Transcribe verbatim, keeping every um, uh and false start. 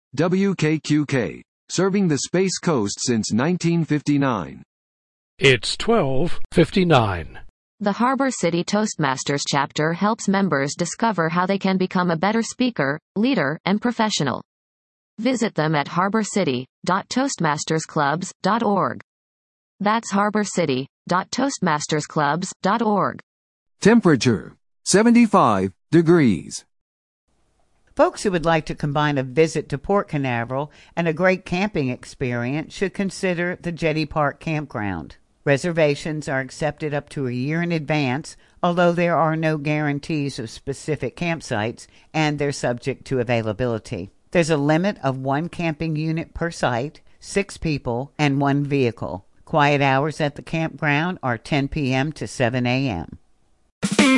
W K Q K, serving the Space Coast since nineteen fifty-nine. It's twelve fifty-nine. The Harbor City Toastmasters chapter helps members discover how they can become a better speaker, leader, and professional. Visit them at harbor city dot toastmasters clubs dot org. That's harbor city dot toastmasters clubs dot org. Temperature, seventy-five degrees. Folks who would like to combine a visit to Port Canaveral and a great camping experience should consider the Jetty Park Campground. Reservations are accepted up to a year in advance, although there are no guarantees of specific campsites, and they're subject to availability. There's a limit of one camping unit per site, six people, and one vehicle. Quiet hours at the campground are ten p.m. to seven a.m.